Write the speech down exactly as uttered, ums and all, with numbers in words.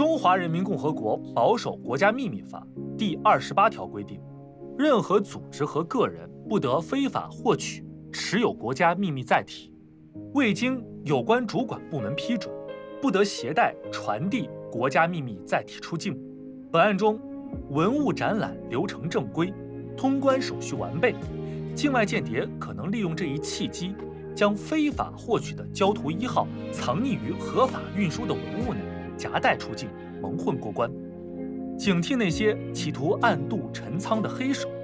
中华人民共和国保守国家秘密法》第二十八条规定，任何组织和个人不得非法获取、持有国家秘密载体，未经有关主管部门批准，不得携带、传递国家秘密载体出境。本案中，文物展览流程正规，通关手续完备，境外间谍可能利用这一契机，将非法获取的焦图一号藏匿于合法运输的文物内，夹带出境，蒙混过关。警惕那些企图暗度陈仓的黑手，